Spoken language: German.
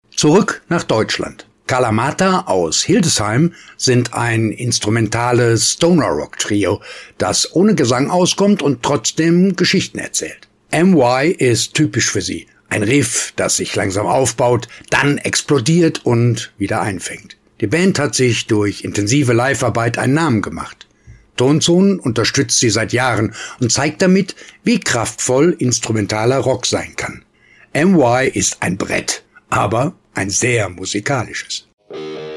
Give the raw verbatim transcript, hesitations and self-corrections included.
Zurück nach Deutschland. Kalamata aus Hildesheim sind ein instrumentales Stoner-Rock-Trio, das ohne Gesang auskommt und trotzdem Geschichten erzählt. M Y ist typisch für sie. Ein Riff, das sich langsam aufbaut, dann explodiert und wieder einfängt. Die Band hat sich durch intensive Livearbeit einen Namen gemacht. Tonzone unterstützt sie seit Jahren und zeigt damit, wie kraftvoll instrumentaler Rock sein kann. M Y ist ein Brett, aber ein sehr musikalisches.